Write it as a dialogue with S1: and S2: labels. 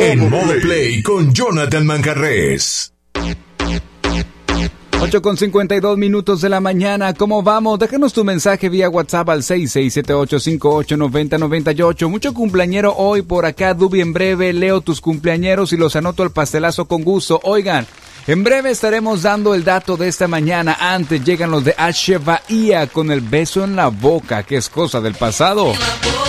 S1: En modo play con Jonathan Manjarrés.
S2: 8:52 de la mañana, ¿cómo vamos? Déjanos tu mensaje vía WhatsApp al 6678589098. Mucho cumpleañero hoy por acá, Dubi. En breve leo tus cumpleañeros y los anoto al pastelazo con gusto. Oigan, en breve estaremos dando el dato de esta mañana. Antes llegan los de Ashe Bahía con el beso en la boca, que es cosa del pasado.